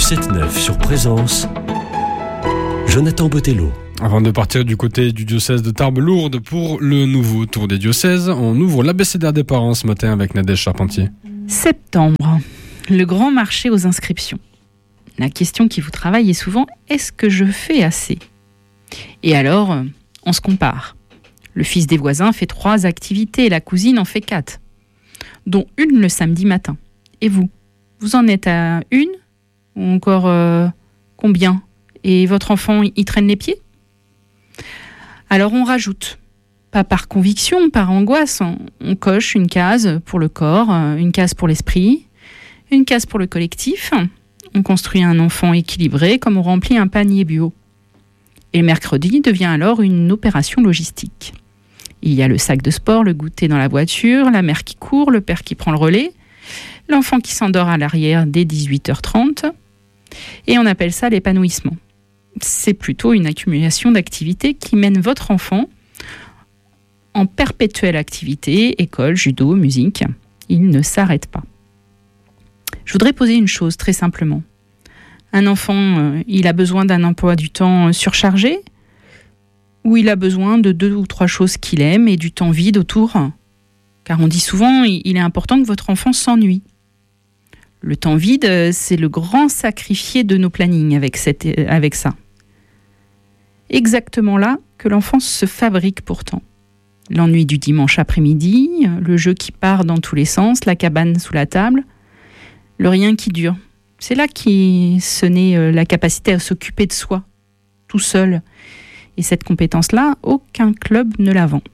7-9 sur Présence, Jonathan Botello. Avant de partir du côté du diocèse de Tarbes-Lourdes pour le nouveau tour des diocèses, on ouvre l'abécédaire des parents ce matin avec Nadège Charpentier. Septembre, le grand marché aux inscriptions. La question qui vous travaille est souvent « est-ce que je fais assez ?» Et alors, on se compare. Le fils des voisins fait 3 activités et la cousine en fait 4, dont une le samedi matin. Et vous en êtes à une ? Ou encore combien ? Et votre enfant y traîne les pieds ? Alors on rajoute. Pas par conviction, par angoisse. On coche une case pour le corps, une case pour l'esprit, une case pour le collectif. On construit un enfant équilibré comme on remplit un panier bio. Et le mercredi devient alors une opération logistique. Il y a le sac de sport, le goûter dans la voiture, la mère qui court, le père qui prend le relais, l'enfant qui s'endort à l'arrière dès 18h30. Et on appelle ça l'épanouissement. C'est plutôt une accumulation d'activités qui mène votre enfant en perpétuelle activité, école, judo, musique. Il ne s'arrête pas. Je voudrais poser une chose très simplement. Un enfant, il a besoin d'un emploi du temps surchargé ou il a besoin de 2 ou 3 choses qu'il aime et du temps vide autour ? Car on dit souvent, il est important que votre enfant s'ennuie. Le temps vide, c'est le grand sacrifié de nos plannings avec ça. Exactement là que l'enfant se fabrique pourtant. L'ennui du dimanche après-midi, le jeu qui part dans tous les sens, la cabane sous la table, le rien qui dure. C'est là se naît la capacité à s'occuper de soi, tout seul. Et cette compétence-là, aucun club ne la vend.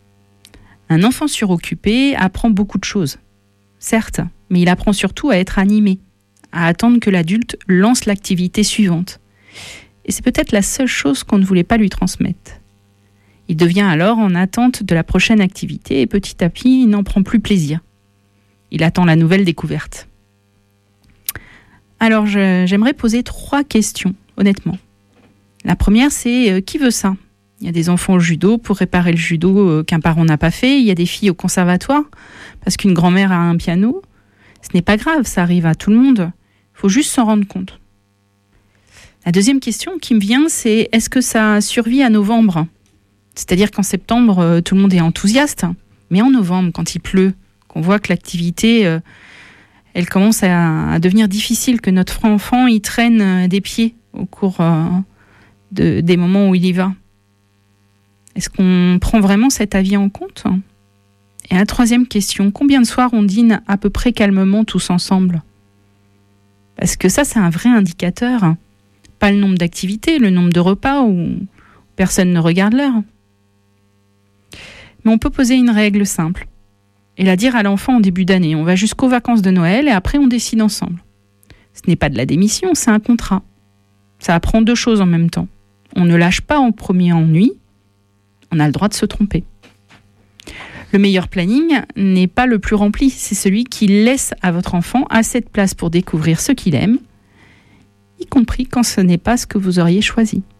Un enfant suroccupé apprend beaucoup de choses, certes, mais il apprend surtout à être animé, à attendre que l'adulte lance l'activité suivante. Et c'est peut-être la seule chose qu'on ne voulait pas lui transmettre. Il devient alors en attente de la prochaine activité et petit à petit, il n'en prend plus plaisir. Il attend la nouvelle découverte. Alors, j'aimerais poser 3 questions, honnêtement. La première, c'est qui veut ça ? Il y a des enfants au judo pour réparer le judo qu'un parent n'a pas fait. Il y a des filles au conservatoire parce qu'une grand-mère a un piano. Ce n'est pas grave, ça arrive à tout le monde. Il faut juste s'en rendre compte. La deuxième question qui me vient, c'est est-ce que ça survit à novembre ? C'est-à-dire qu'en septembre, tout le monde est enthousiaste. Mais en novembre, quand il pleut, qu'on voit que l'activité, elle commence à devenir difficile, que notre enfant y traîne des pieds au cours des moments où il y va. Est-ce qu'on prend vraiment cet avis en compte ? Et la troisième question, combien de soirs on dîne à peu près calmement tous ensemble ? Parce que ça, c'est un vrai indicateur. Pas le nombre d'activités, le nombre de repas où personne ne regarde l'heure. Mais on peut poser une règle simple et la dire à l'enfant en début d'année. On va jusqu'aux vacances de Noël et après on décide ensemble. Ce n'est pas de la démission, c'est un contrat. Ça apprend 2 choses en même temps. On ne lâche pas en premier ennui, on a le droit de se tromper. Le meilleur planning n'est pas le plus rempli, c'est celui qui laisse à votre enfant assez de place pour découvrir ce qu'il aime, y compris quand ce n'est pas ce que vous auriez choisi.